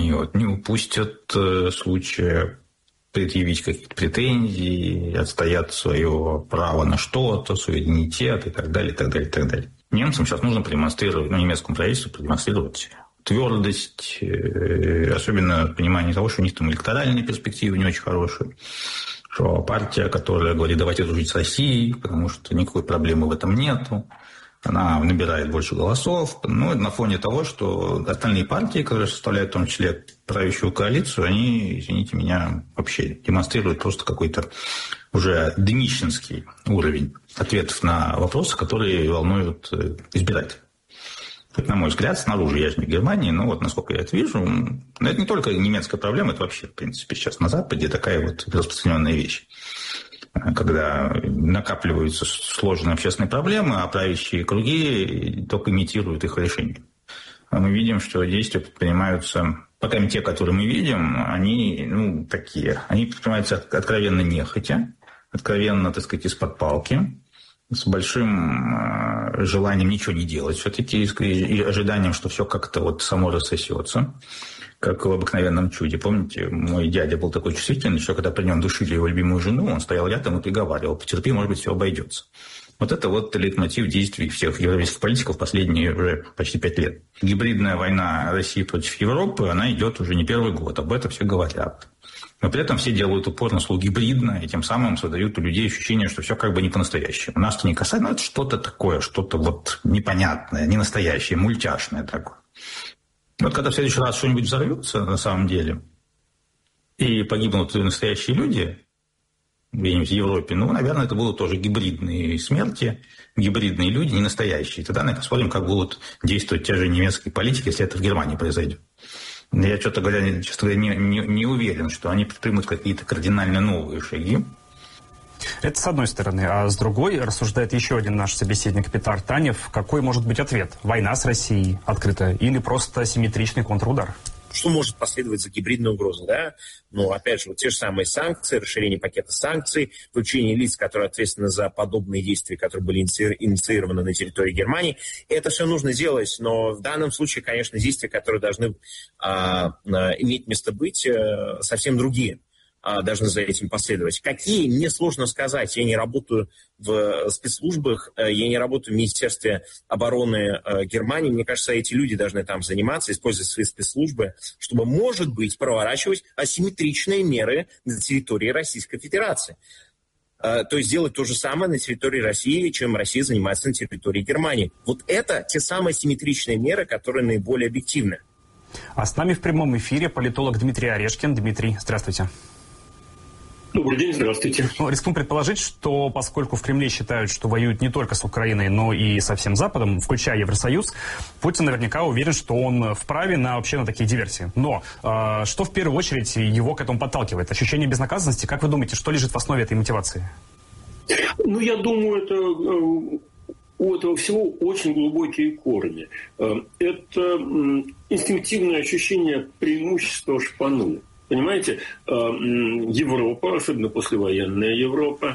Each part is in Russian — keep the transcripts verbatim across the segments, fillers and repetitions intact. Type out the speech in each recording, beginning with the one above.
вот, не упустят э, случая предъявить какие-то претензии, отстоять свое право на что-то, суверенитет и так далее, и так далее, и так далее. Немцам сейчас нужно продемонстрировать, ну, немецкому правительству продемонстрировать твердость, э, особенно понимание того, что у них там электоральные перспективы не очень хорошие, что партия, которая говорит, давайте дружить с Россией, потому что никакой проблемы в этом нету, она набирает больше голосов. Ну, на фоне того, что остальные партии, которые составляют в том числе правящую коалицию, они, извините меня, вообще демонстрируют просто какой-то уже днищенский уровень ответов на вопросы, которые волнуют избирателей. Это, на мой взгляд, снаружи, я же не в Германии, но вот насколько я это вижу, но это не только немецкая проблема, это вообще, в принципе, сейчас на Западе такая вот распространенная вещь. Когда накапливаются сложные общественные проблемы, а правящие круги только имитируют их решение. Мы видим, что действия предпринимаются, пока те, которые мы видим, они, ну, такие, они предпринимаются откровенно нехотя, откровенно, так сказать, из-под палки, с большим желанием ничего не делать все-таки, и ожиданием, что все как-то вот само рассосется, как в «Обыкновенном чуде». Помните, мой дядя был такой чувствительный, что когда при нем душили его любимую жену, он стоял рядом и приговаривал: потерпи, может быть, все обойдется. Вот это вот лейтмотив действий всех европейских политиков последние уже почти пять лет. Гибридная война России против Европы, она идет уже не первый год, об этом все говорят. Но при этом все делают упор на слово «гибридно», и тем самым создают у людей ощущение, что все как бы не по-настоящему. Нас-то не касается, но это что-то такое, что-то вот непонятное, не настоящее, мультяшное такое. Вот когда в следующий раз что-нибудь взорвется на самом деле, и погибнут настоящие люди где-нибудь в Европе, ну, наверное, это будут тоже гибридные смерти, гибридные люди, не настоящие. Тогда мы посмотрим, как будут действовать те же немецкие политики, если это в Германии произойдет. Я, что-то говоря, честно говоря, не, не, не уверен, что они предпримут какие-то кардинально новые шаги. Это с одной стороны. А с другой рассуждает еще один наш собеседник Петр Танев. Какой может быть ответ? Война с Россией открыта или просто симметричный контрудар? Что может последовать за гибридной угрозой, да? Ну, опять же, вот те же самые санкции, расширение пакета санкций, включение лиц, которые ответственны за подобные действия, которые были инициированы на территории Германии. Это все нужно делать, но в данном случае, конечно, действия, которые должны а, иметь место быть, а, совсем другие. Должны за этим последовать. Какие, мне сложно сказать. Я не работаю в спецслужбах, я не работаю в Министерстве обороны Германии. Мне кажется, эти люди должны там заниматься, использовать свои спецслужбы, чтобы, может быть, проворачивать асимметричные меры на территории Российской Федерации. То есть делать то же самое на территории России, чем Россия занимается на территории Германии. Вот это те самые асимметричные меры, которые наиболее объективны. А с нами в прямом эфире политолог Дмитрий Орешкин. Дмитрий, здравствуйте. Добрый день, здравствуйте. Ну, рискну предположить, что поскольку в Кремле считают, что воюют не только с Украиной, но и со всем Западом, включая Евросоюз, Путин наверняка уверен, что он вправе на вообще на такие диверсии. Но э, что в первую очередь его к этому подталкивает? Ощущение безнаказанности? Как вы думаете, что лежит в основе этой мотивации? Ну, я думаю, это... У этого всего очень глубокие корни. Это инстинктивное ощущение преимущества шпаны. Понимаете, Европа, особенно послевоенная Европа,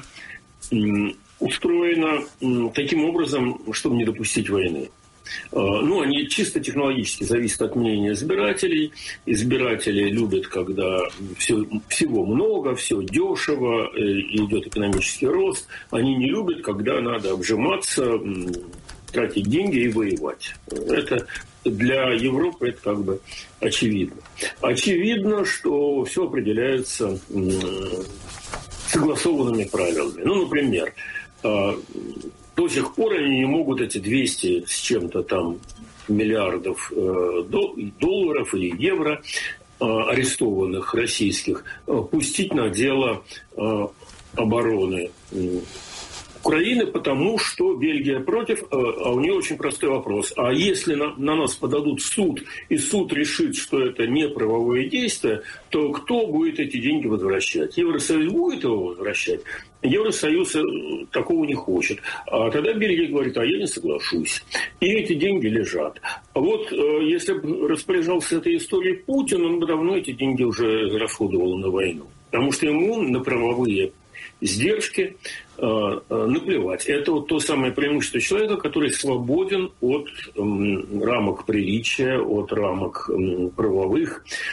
устроена таким образом, чтобы не допустить войны. Ну, они чисто технологически зависят от мнения избирателей. Избиратели любят, когда все, всего много, все дешево, идет экономический рост. Они не любят, когда надо обжиматься, тратить деньги и воевать. Это для Европы это как бы очевидно. Очевидно, что все определяется согласованными правилами. Ну, например, до сих пор они не могут эти двести с чем-то там миллиардов долларов или евро арестованных российских пустить на дело обороны Украины, потому что Бельгия против, а у нее очень простой вопрос. А если на, на нас подадут в суд, и суд решит, что это не правовое действие, то кто будет эти деньги возвращать? Евросоюз будет его возвращать? Евросоюз такого не хочет. А тогда Бельгия говорит, а я не соглашусь. И эти деньги лежат. А вот если бы распоряжался этой историей Путин, он бы давно эти деньги уже расходовал на войну. Потому что ему на правовые сдержки э, э, наплевать. Это вот то самое преимущество человека, который свободен от э, рамок приличия, от рамок э, правовых.